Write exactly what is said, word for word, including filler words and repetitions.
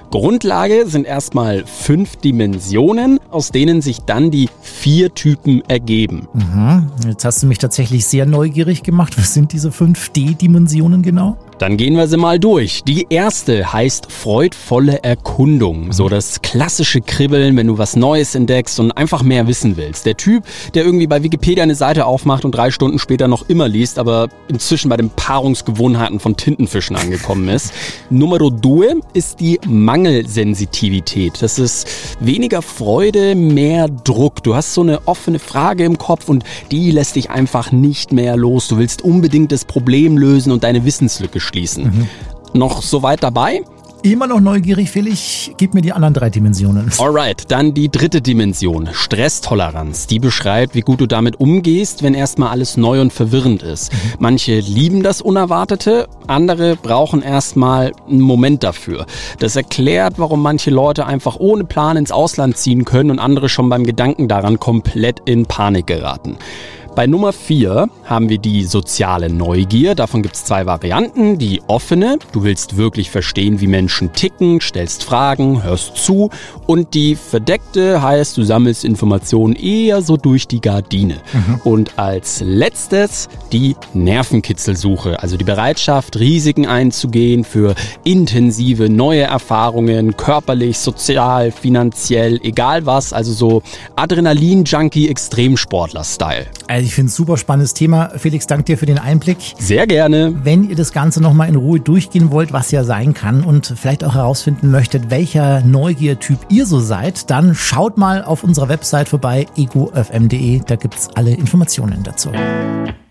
Grundlage sind erstmal fünf Dimensionen, aus denen sich dann die vier Typen ergeben. Mhm. Jetzt hast du mich tatsächlich sehr neugierig gemacht. Was sind diese fünf D-Dimensionen genau? Dann gehen wir sie mal durch. Die erste heißt freudvolle Erkundung. So das klassische Kribbeln, wenn du was Neues entdeckst und einfach mehr wissen willst. Der Typ, der irgendwie bei Wikipedia eine Seite aufmacht und drei Stunden später noch immer liest, aber inzwischen bei den Paarungsgewohnheiten von Tintenfischen angekommen ist. Numero due ist die Mangelsensitivität. Das ist weniger Freude, mehr Druck. Du hast so eine offene Frage im Kopf und die lässt dich einfach nicht mehr los. Du willst unbedingt das Problem lösen und deine Wissenslücke schließen. Mhm. Noch so weit dabei? Immer noch neugierig, Felix. Gib mir die anderen drei Dimensionen. Alright, dann die dritte Dimension, Stresstoleranz. Die beschreibt, wie gut du damit umgehst, wenn erstmal alles neu und verwirrend ist. Mhm. Manche lieben das Unerwartete, andere brauchen erstmal einen Moment dafür. Das erklärt, warum manche Leute einfach ohne Plan ins Ausland ziehen können und andere schon beim Gedanken daran komplett in Panik geraten. Bei Nummer vier haben wir die soziale Neugier. Davon gibt es zwei Varianten. Die offene, du willst wirklich verstehen, wie Menschen ticken, stellst Fragen, hörst zu. Und die verdeckte heißt, du sammelst Informationen eher so durch die Gardine. Mhm. Und als letztes die Nervenkitzelsuche, also die Bereitschaft, Risiken einzugehen für intensive neue Erfahrungen, körperlich, sozial, finanziell, egal was. Also so Adrenalin-Junkie-Extremsportler-Style. Also ich finde es ein super spannendes Thema. Felix, danke dir für den Einblick. Sehr gerne. Wenn ihr das Ganze nochmal in Ruhe durchgehen wollt, was ja sein kann und vielleicht auch herausfinden möchtet, welcher Neugiertyp ihr so seid, dann schaut mal auf unserer Website vorbei, ego f m punkt de. Da gibt's alle Informationen dazu.